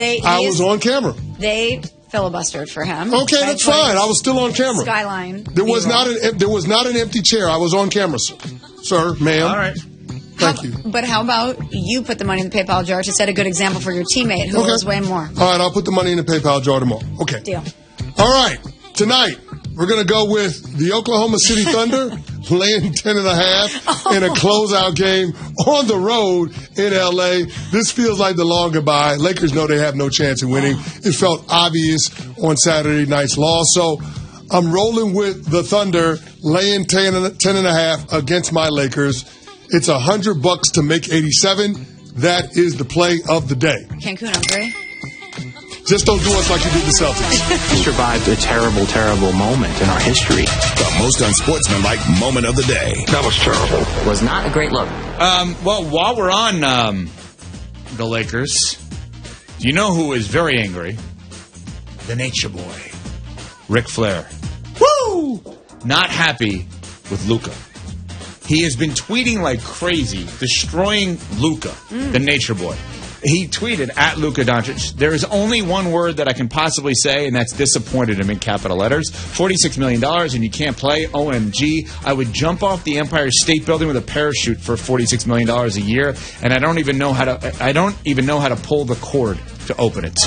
I was on camera. They filibustered for him. Okay, that's fine. I was still on camera. Skyline. There was not an empty chair. I was on camera, sir, ma'am. All right. Thank you. But how about you put the money in the PayPal jar to set a good example for your teammate who owes way more? All right, I'll put the money in the PayPal jar tomorrow. Okay. Deal. All right, tonight we're going to go with the Oklahoma City Thunder laying 10.5 in a closeout game on the road in L.A. This feels like the long goodbye. Lakers know they have no chance of winning. It felt obvious on Saturday night's loss. So I'm rolling with the Thunder laying 10.5 against my Lakers. It's $100 to make 87. That is the play of the day. Cancun on 3. Just don't do us like you did the Celtics. We survived a terrible, terrible moment in our history. The most unsportsmanlike moment of the day. That was terrible. It was not a great look. Well, while we're on the Lakers, do you know who is very angry? The Nature Boy, Ric Flair. Woo! Not happy with Luka. He has been tweeting like crazy, destroying Luka, the Nature Boy. He tweeted at Luka Doncic, there is only one word that I can possibly say, and that's disappointed him in capital letters. $46 million and you can't play. OMG. I would jump off the Empire State Building with a parachute for $46 million a year, and I don't even know how to pull the cord to open it.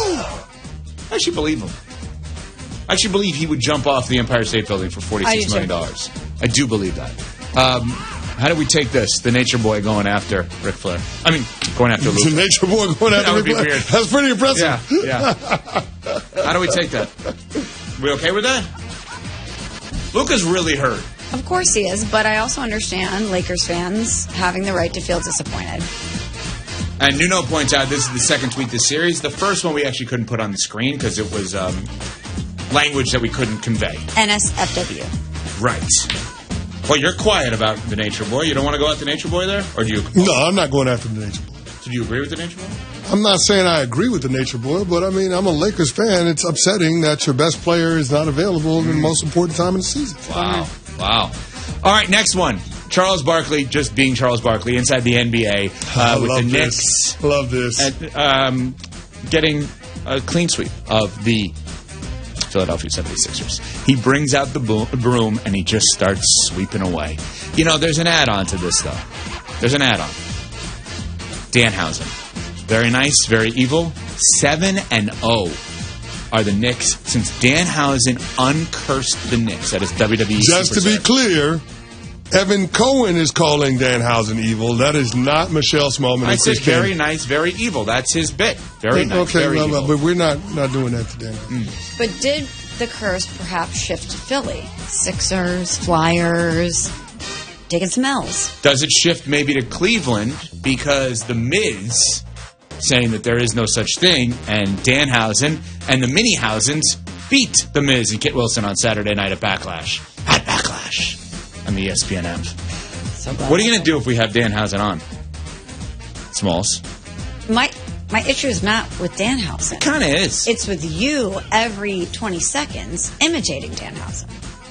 I actually believe him. I actually believe he would jump off the Empire State Building for $46 million. I do believe that. How do we take this? The Nature Boy going after Ric Flair. I mean, going after Luka. The Nature Boy going after Ric Flair. Weird. That's pretty impressive. Yeah. How do we take that? We okay with that? Luka's really hurt. Of course he is, but I also understand Lakers fans having the right to feel disappointed. And Nuno points out this is the second tweet this series. The first one we actually couldn't put on the screen because it was language that we couldn't convey. NSFW. Right. Well, you're quiet about the Nature Boy. You don't want to go at the Nature Boy there? Or do you? No, I'm not going after the Nature Boy. So do you agree with the Nature Boy? I'm not saying I agree with the Nature Boy, but I mean, I'm a Lakers fan. It's upsetting that your best player is not available in the most important time of the season. Wow. All right, next one. Charles Barkley, just being Charles Barkley, inside the NBA with the Knicks. Love this. Getting a clean sweep of the Philadelphia 76ers. He brings out the broom and he just starts sweeping away. You know, there's an add-on to this, though. There's an add-on. Danhausen. Very nice, very evil. 7-0 are the Knicks since Danhausen uncursed the Knicks. That is WWE. Just to be clear, Evan Cohen is calling Danhausen evil. That is not Michelle Smallman. I said very nice, very evil. That's his bit. Very nice, very evil. But we're not doing that today. But did the curse perhaps shift to Philly? Sixers, Flyers, digging some L's. Does it shift maybe to Cleveland because the Miz saying that there is no such thing, and Danhausen and the Minihausens beat the Miz and Kit Wilson on Saturday night at Backlash. On the ESPN app. What are you going to do if we have Danhausen on? Smalls. My issue is not with Danhausen. It kind of is. It's with you every 20 seconds imitating Danhausen.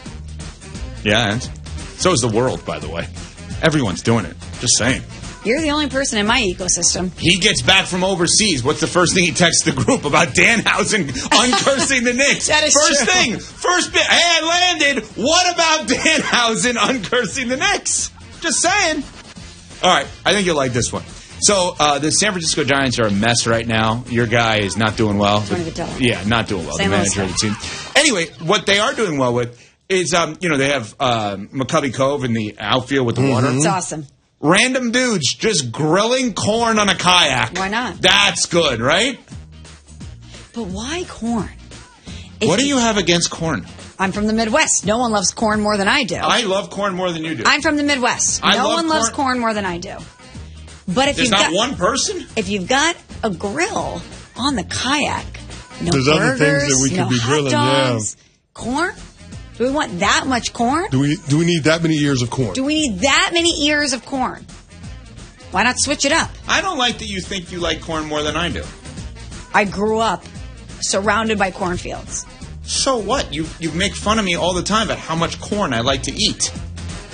Yeah, and so is the world, by the way. Everyone's doing it. Just saying. You're the only person in my ecosystem. He gets back from overseas. What's the first thing he texts the group about Danhausen uncursing the Knicks? That is first true. thing. First bit. Hey, I landed. What about Danhausen uncursing the Knicks? Just saying. All right. I think you'll like this one. So, the San Francisco Giants are a mess right now. Your guy is not doing well. Yeah, not doing well. The manager of the team. Anyway, what they are doing well with is, they have McCovey Cove in the outfield with the water. It's awesome. Random dudes just grilling corn on a kayak. Why not? That's good, right? But why corn? What do you have against corn? I'm from the Midwest. No one loves corn more than I do. I love corn more than you do. I'm from the Midwest. No one loves corn more than I do. But if there's not one person? If you've got a grill on the kayak, no there's burgers, other things that we could be grilling, dogs, corn? Do we want that much corn? Do we need that many ears of corn? Do we need that many ears of corn? Why not switch it up? I don't like that you think you like corn more than I do. I grew up surrounded by cornfields. So what? You make fun of me all the time about how much corn I like to eat.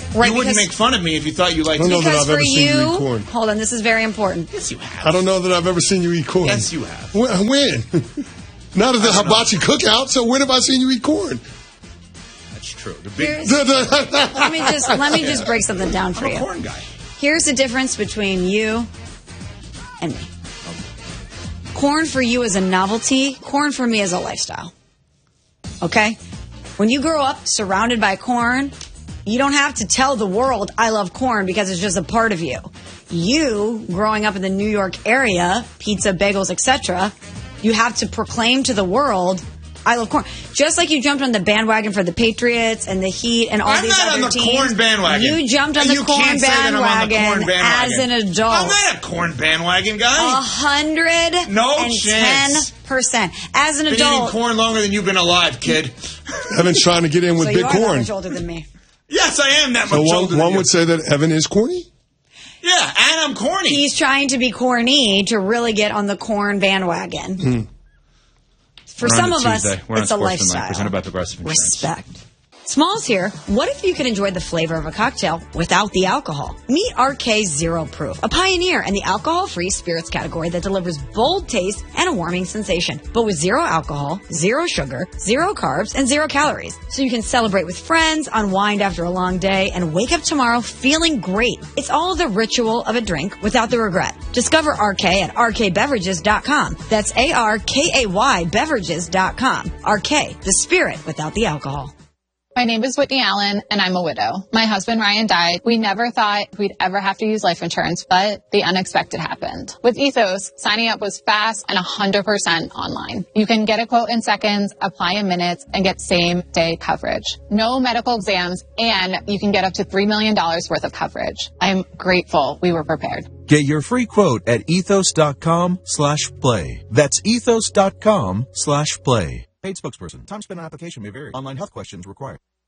Right, you wouldn't because- make fun of me if you thought you liked I don't know it. that Because I've for ever seen you eat you, corn. hold on, this is very important. Yes, you have. I don't know that I've ever seen you eat corn. Yes, you have. When? Not at the hibachi cookout, so when have I seen you eat corn? That's true. The big Here's- let me just break something down for I'm a you. corn guy. Here's the difference between you and me. Corn for you is a novelty. Corn for me is a lifestyle. Okay? When you grow up surrounded by corn, you don't have to tell the world I love corn because it's just a part of you. You, growing up in the New York area, pizza, bagels, etc., you have to proclaim to the world I love corn. Just like you jumped on the bandwagon for the Patriots and the Heat and all I'm these not other on the teams. corn bandwagon. You jumped on the You corn can't say that I'm on the bandwagon corn bandwagon. as an adult. I'm not a corn bandwagon guy. 110%. As an Been adult. eating corn longer than you've been alive, kid. Evan's trying to get in with So big you are that corn. much older than me. Yes, I am that So much older one than you. would say that Evan is corny? Yeah, and I'm corny. He's trying to be corny to really get on the corn bandwagon. For We're on some to of us, Tuesday. We're on it's a Sportsmanlike, lifestyle. presented by Progressive Insurance. Respect. Smalls here. What if you could enjoy the flavor of a cocktail without the alcohol? Meet RK Zero Proof, a pioneer in the alcohol-free spirits category that delivers bold taste and a warming sensation, but with zero alcohol, zero sugar, zero carbs, and zero calories. So you can celebrate with friends, unwind after a long day, and wake up tomorrow feeling great. It's all the ritual of a drink without the regret. Discover RK at rkbeverages.com. That's ARKAY beverages.com. RK, the spirit without the alcohol. My name is Whitney Allen, and I'm a widow. My husband, Ryan, died. We never thought we'd ever have to use life insurance, but the unexpected happened. With Ethos, signing up was fast and 100% online. You can get a quote in seconds, apply in minutes, and get same-day coverage. No medical exams, and you can get up to $3 million worth of coverage. I'm grateful we were prepared. Get your free quote at ethos.com/play. That's ethos.com/play. Paid spokesperson. Time spent on application may vary. Online health questions required.